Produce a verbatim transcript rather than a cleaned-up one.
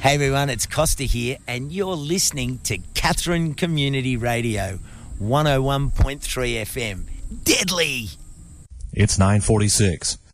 Hey everyone, it's Costa here, and you're listening to Katherine Community Radio, one oh one point three F M. Deadly! It's nine forty-six.